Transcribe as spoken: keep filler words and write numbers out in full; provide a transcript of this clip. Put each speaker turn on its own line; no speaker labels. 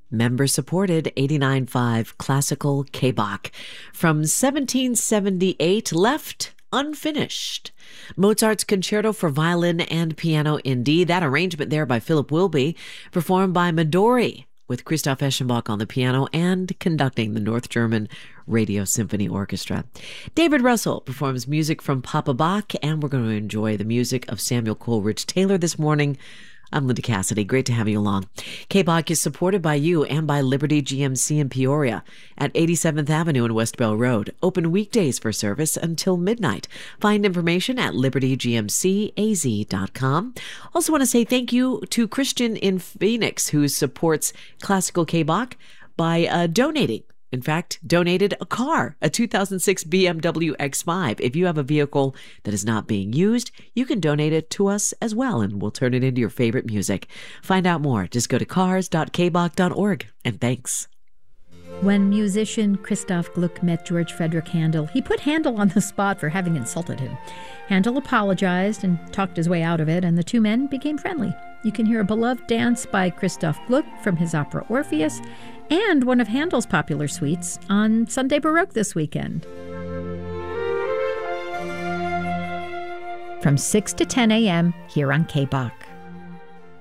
Member-supported eighty-nine point five classical K-Bach from seventeen seventy-eight, left unfinished. Mozart's Concerto for Violin and Piano in D. That arrangement there by Philip Wilby, performed by Midori, with Christoph Eschenbach on the piano and conducting the North German Radio Symphony Orchestra. David Russell performs music from Papa Bach, and we're going to enjoy the music of Samuel Coleridge Taylor this morning. I'm Linda Cassidy. Great to have you along. K-Bach is supported by you and by Liberty G M C in Peoria at eighty-seventh Avenue and West Bell Road. Open weekdays for service until midnight. Find information at liberty g m c a z dot com. Also want to say thank you to Christian in Phoenix, who supports classical K-Bach by uh, donating. In fact, donated a car, a two thousand six B M W X five. If you have a vehicle that is not being used, you can donate it to us as well, and we'll turn it into your favorite music. Find out more. Just go to cars dot k bach dot org, and thanks.
When musician Christoph Gluck met George Frederick Handel, he put Handel on the spot for having insulted him. Handel apologized and talked his way out of it, and the two men became friendly. You can hear a beloved dance by Christoph Gluck from his opera Orpheus, and one of Handel's popular suites on Sunday Baroque this weekend. From six to ten a.m. here on K-Bach.